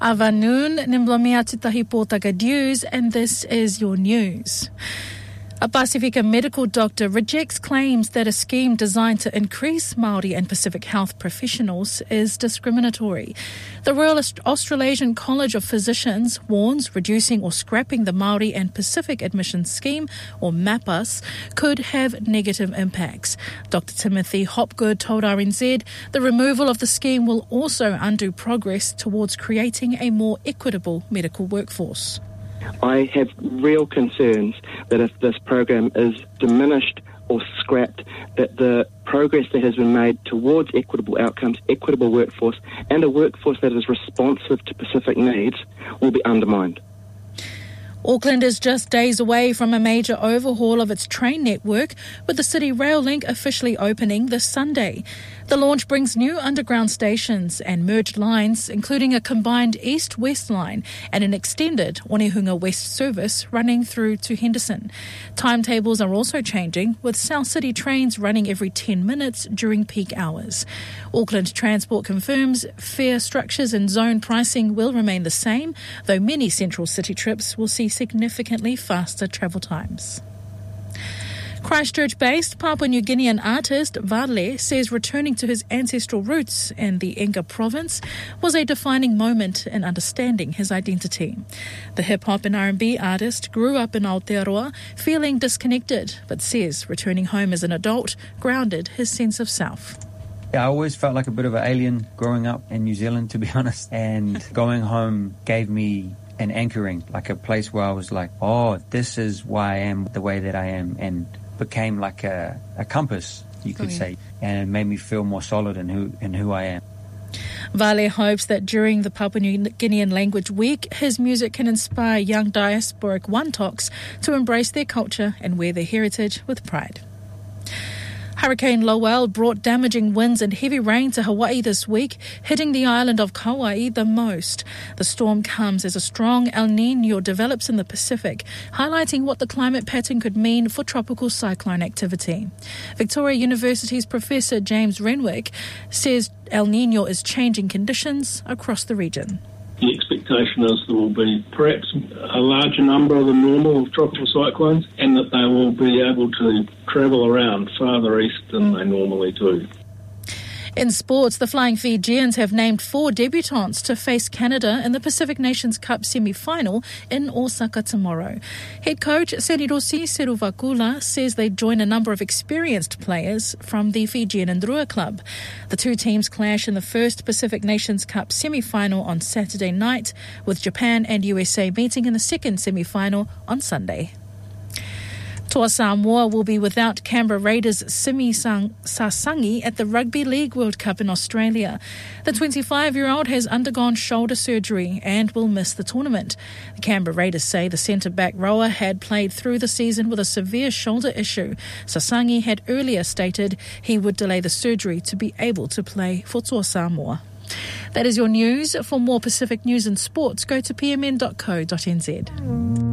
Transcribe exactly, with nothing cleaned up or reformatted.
Avanun, Nimblomia Tutahi Pōtaka News, and this is your news. A Pasifika medical doctor rejects claims that a scheme designed to increase Māori and Pacific health professionals is discriminatory. The Royal Australasian College of Physicians warns reducing or scrapping the Māori and Pacific Admissions Scheme, or MAPAS, could have negative impacts. Doctor Timothy Hopgood told R N Z the removal of the scheme will also undo progress towards creating a more equitable medical workforce. I have real concerns that if this program is diminished or scrapped, that the progress that has been made towards equitable outcomes, equitable workforce, and a workforce that is responsive to Pacific needs will be undermined. Auckland is just days away from a major overhaul of its train network, with the City Rail Link officially opening this Sunday. The launch brings new underground stations and merged lines, including a combined east-west line and an extended Onehunga West service running through to Henderson. Timetables are also changing, with South City trains running every ten minutes during peak hours. Auckland Transport confirms fare structures and zone pricing will remain the same, though many central city trips will see significantly faster travel times. Christchurch-based Papua New Guinean artist Vale says returning to his ancestral roots in the Enga province was a defining moment in understanding his identity. The hip-hop and R and B artist grew up in Aotearoa feeling disconnected, but says returning home as an adult grounded his sense of self. I always felt like a bit of an alien growing up in New Zealand, to be honest, and going home gave me an anchoring, like a place where I was like, oh, this is why I am the way that I am, and became like a, a compass, you could oh, yeah. say, and it made me feel more solid in who in who I am. Vale hopes that during the Papua New Guinean Language Week, his music can inspire young diasporic Wantoks to embrace their culture and wear their heritage with pride. Hurricane Lowell brought damaging winds and heavy rain to Hawaii this week, hitting the island of Kauai the most. The storm comes as a strong El Niño develops in the Pacific, highlighting what the climate pattern could mean for tropical cyclone activity. Victoria University's Professor James Renwick says El Niño is changing conditions across the region. The expectation is there will be perhaps a larger number than normal of tropical cyclones, and that they will be able to travel around farther east than they normally do. In sports, the Flying Fijians have named four debutants to face Canada in the Pacific Nations Cup semi-final in Osaka tomorrow. Head coach Senirosi Seruvakula says they join a number of experienced players from the Fijian Ndrua club. The two teams clash in the first Pacific Nations Cup semi-final on Saturday night, with Japan and U S A meeting in the second semi-final on Sunday. Toa Samoa will be without Canberra Raiders Simi Sasangi at the Rugby League World Cup in Australia. The twenty-five-year-old has undergone shoulder surgery and will miss the tournament. The Canberra Raiders say the centre-back rower had played through the season with a severe shoulder issue. Sasangi had earlier stated he would delay the surgery to be able to play for Toa Samoa. That is your news. For more Pacific news and sports, go to p m n dot co dot n z.